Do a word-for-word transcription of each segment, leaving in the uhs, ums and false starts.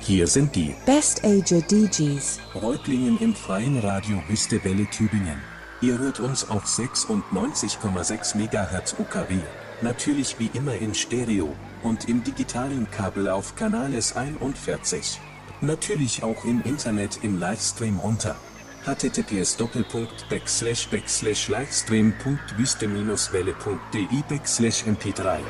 Hier sind die Best Ager D Js. Reutlingen im freien Radio Wüste Welle Tübingen. Ihr hört uns auf sechsundneunzig Komma sechs Megahertz U K W, natürlich wie immer in Stereo und im digitalen Kabel auf Kanal S einundvierzig. Natürlich auch im Internet im Livestream unter https doppelpunkt backslash backslash livestream punkt wüste welle punkt de backslash m p drei.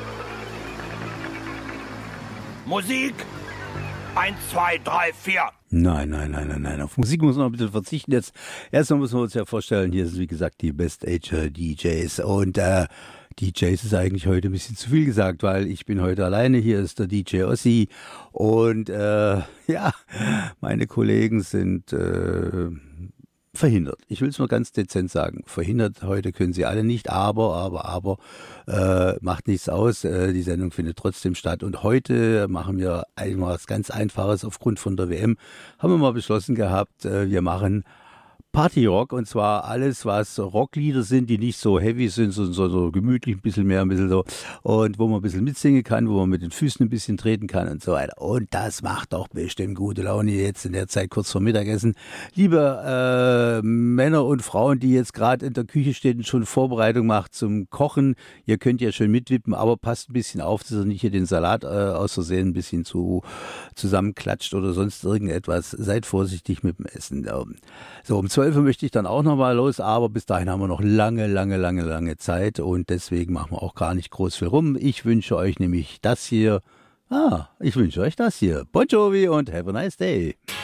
Musik eins, zwei, drei, vier. Nein, nein, nein, nein, nein. Auf Musik muss man ein bisschen verzichten jetzt. Erstmal müssen wir uns ja vorstellen, hier sind wie gesagt die Best Ager D Js. Und äh, D Js ist eigentlich heute ein bisschen zu viel gesagt, weil ich bin heute alleine. Hier ist der D J Ossi. Und äh, ja, meine Kollegen sind äh, verhindert. Ich will es nur ganz dezent sagen. Verhindert heute können sie alle nicht, aber, aber, aber äh, macht nichts aus. Äh, die Sendung findet trotzdem statt. Und heute machen wir einmal was ganz Einfaches aufgrund von der W M. Haben wir mal beschlossen gehabt, äh, wir machen Partyrock, und zwar alles, was Rocklieder sind, die nicht so heavy sind, sondern so, so gemütlich, ein bisschen mehr, ein bisschen so, und wo man ein bisschen mitsingen kann, wo man mit den Füßen ein bisschen treten kann und so weiter. Und das macht doch bestimmt gute Laune jetzt in der Zeit kurz vor Mittagessen. Liebe äh, Männer und Frauen, die jetzt gerade in der Küche stehen und schon Vorbereitung macht zum Kochen, ihr könnt ja schön mitwippen, aber passt ein bisschen auf, dass ihr nicht hier den Salat äh, aus Versehen ein bisschen zu zusammenklatscht oder sonst irgendetwas. Seid vorsichtig mit dem Essen. So, um zwölf Uhr möchte ich dann auch nochmal los, aber bis dahin haben wir noch lange, lange, lange, lange Zeit und deswegen machen wir auch gar nicht groß viel rum. Ich wünsche euch nämlich das hier, ah, ich wünsche euch das hier. Bon Jovi und have a nice day.